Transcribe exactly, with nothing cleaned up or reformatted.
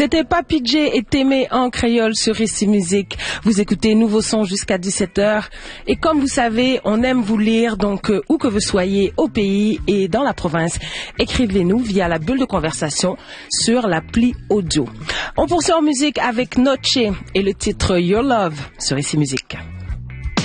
C'était Papy J et Témé en créole sur Ici Musique. Vous écoutez Nouveau Son jusqu'à dix-sept heures. Et comme vous savez, on aime vous lire, donc euh, où que vous soyez, au pays et dans la province, écrivez-nous via la bulle de conversation sur l'appli audio. On poursuit en musique avec Noche et le titre Your Love sur Ici Musique.